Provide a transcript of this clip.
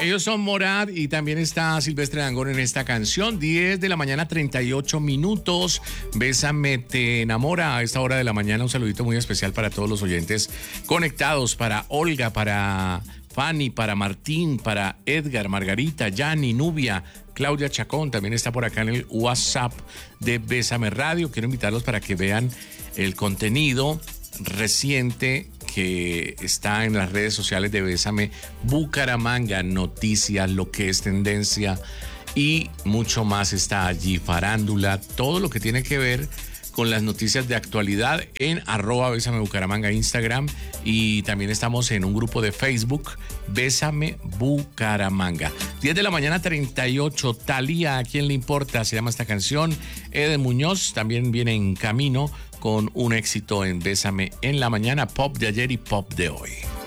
Ellos son Morat y también está Silvestre Dangond en esta canción. 10 de la mañana, 38 minutos. Bésame, te enamora a esta hora de la mañana. Un saludito muy especial para todos los oyentes conectados. Para Olga, para Fanny, para Martín, para Edgar, Margarita, Yanni, Nubia, Claudia Chacón. También está por acá en el WhatsApp de Bésame Radio. Quiero invitarlos para que vean el contenido reciente que está en las redes sociales de Bésame Bucaramanga, noticias, lo que es tendencia y mucho más está allí, farándula, todo lo que tiene que ver con las noticias de actualidad en @Bésame Bucaramanga Instagram, y también estamos en un grupo de Facebook, Bésame Bucaramanga. 10 de la mañana, 38, Thalía, ¿a quién le importa? Se llama esta canción. Eden Muñoz también viene en camino con un éxito en Bésame en la mañana, pop de ayer y pop de hoy.